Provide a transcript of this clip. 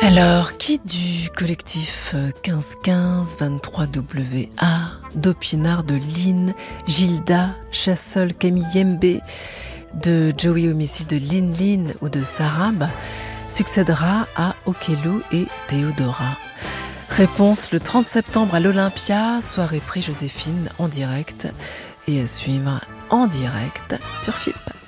Alors, qui du collectif 1515 23WA, d'Opinard, de Lynn, Gilda, Chassol, Camille Yembe, de Joey Homicile, de Lynn ou de Sarab, succédera à Okelou et Théodora? Réponse le 30 septembre à l'Olympia, soirée prix Joséphine en direct et à suivre en direct sur FIP.